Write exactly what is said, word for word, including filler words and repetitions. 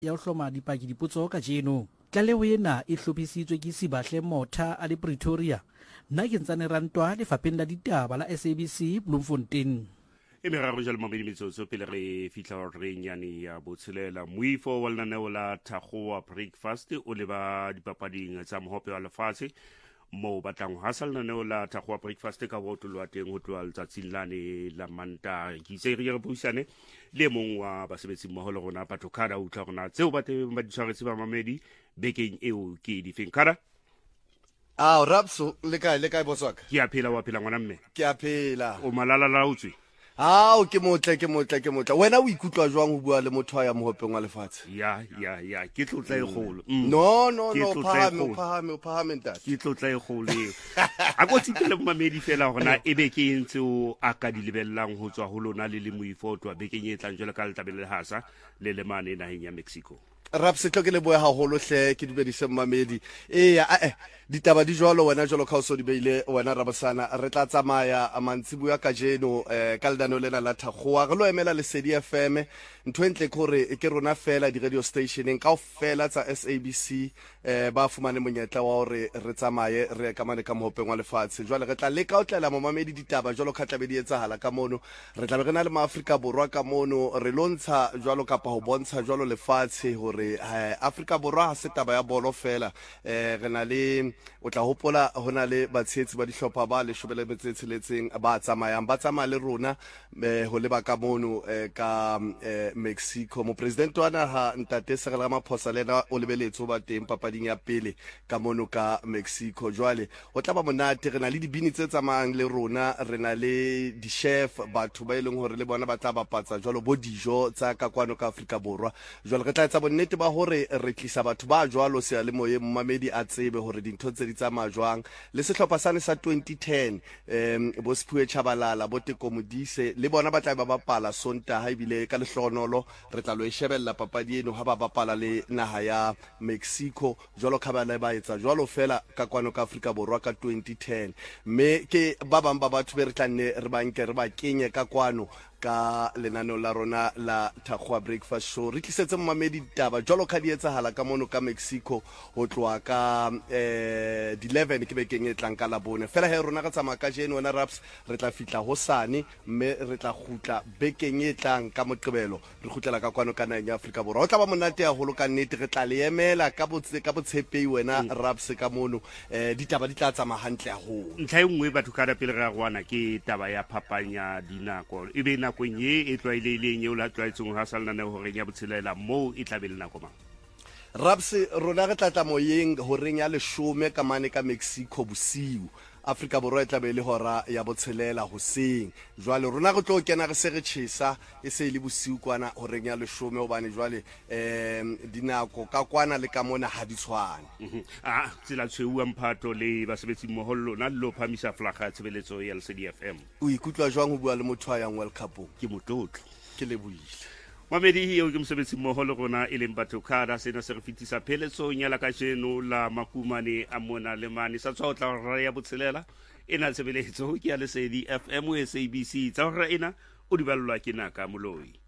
ya ho hloma dipaki dipotso ka jeno. Tlaleho ena e hlophisitswe ke Sibahle Motha a le Pretoria. Nna ke ntsane Rantwa lefapheng la ditaba la S A B C Bloemfontein. E meraro jalo mamedi metsotso pele re fihla re nyane ya botshelela moifo wa lenaneo la Thakgoa Breakfast o leba dipapading tsa mohope wa lefatshe mo batlang ho hasa lenaneo la Thakgoa Breakfast ka botolwa teng ho tloha letsatsing lane la Mantaha. Ke itse re re buisane le mong wa basebetsi mmoho le rona Patokhada o tla rona tseo ba teng ba ditshwaretse ba mamedi bekeng eo ke di feng kada. Ah, Rapso le kae le kae botswaka? Ke a phela wa phela ngwana mme. Ke a phela. O malala la utswe. Ah, o ke motle ke motle ke motle. Wena o ikutlwa jwang ho bua le motho a ya mohopeng wa lefatshe? Ya ya ya ke tlotla e kgolo. No no no phahame phahame phahame ntate. Ke tlotla e kgolo eo. A go tsitele mamedi fela hona e be ke entse o aka di lebellang ho tswa ho lona le le moifotwa bekeng e tlang jwale ka letabele hasa le le mane naheng ya Mexico. Rapse tlo ke le boya haholo hle ke dumedise mamedi. Eh eh ditaba di jwalo wena jwalo ka o so di beile wena Rabosana re tla tsamaya amantsibuya ka jeno eh ka lenaneo lena la Thakgoa re lo emela le Sedi F M ntho entle kore ke rona fela di radio stationeng ka ofela tsa S A B C eh ba fumane monyetla wa hore re tsamaye re ka mane ka mohopeng wa lefatshe jwale re tla leka o tlela momamedi ditaba jwalo ka tlabe di etsahala ka mono re tla be re na le maAfrika Borwa ka mono re lontsha jwalo kapa ho bontsha jwalo lefatshe hore Afrika Borwa ha se taba ya bolo fela eh re na le o tla hopola hona le batshetsi ba dihlopha ba le shobele metsetseletseng ba tsamayang ba tsamaya le rona ho leba ka mono ka Mexico mo president wa naha ntate Cyril Ramaphosa lena o lebeletso ba teng papading ya pele ka mono ka Mexico jwale o tla ba monate re na le dibini tse tsamayang le rona re na le di chef batho ba ileng hore le bona ba tla bapatsa jwalo bo dijo tsa ka kwano ka Afrika Borwa jwale re tla etsa bonnete ba hore re tlisa batho ba jwalo se le moye mmamedi a tsebe hore dintho tse di tsamaya jwang le sehlopha sane sa twenty ten em bo Siphiwe Tshabalala bo Teko Modise le bona ba tla ba bapala Sontaha ibile ka lehlonolo re tla lo e shebella papadi eno ha ba bapala le naha ya Mexico jwalo ka ba le ba etsa jwalo fela ka kwano ka Afrika Borwa ka twenty ten me ke ba bang ba batho be re tla nne re ba nke re ba kenye ka kwano ka lenaneo la rona la Thakgoa Breakfast Show re tlisetse mmamedi ditaba jwalo ka di etsahala ka mono ka Mexico ho tloa ka eh di eleven ke bekeng e tlang ka la bone fela he rona re tsamaya ka jeno wena Raps re tla fitla hosane mme re tla khutla bekeng e tlang ka moqebelo re khutlela ka kwano ka naheng ya Afrika Borwa o tla ba monate ya holo ka nnete re tla le emela ka botse ka botshepei wena Raps ka mono eh ditaba di tla tsamaya hantle haholo ntlha e nngwe batho ka pele re rwana ke taba ya phapanya dinako e be kwenye e tloaileleng eo la tloaitsong ha salana hore ya botshelela mo e tlabele nako mang Rapse rona re tlatla moyeng horeng ya leshome ka mane ka Mexico bosiu Afrika Borwa e tlabe le hora ya botshelela hoseng jwale rona re tlo kena re se re tshisa e se ile bosiu kwana horeng ya leshome hobane jwale em dinako ka kwana le ka mona ha di tshwane ah tsela tshweu mphato le basebetsi mmoho lona lo phamisa flaga tshebeletso ya Sedi F M o ikutlwa jwang ho bua le motho a yang World Cup ke mototlo ke le buile Mamedi eo ke mosebetsi mmoho le rona e leng Patokhada sena se re fitisa pheletso nya la ka jeno la makumane a mona le mane sa tswa o tla re ya botshelela ena tshebeletso ke ya Lesedi F M S A B C tsa hore ena o di ballwa ke naka moloi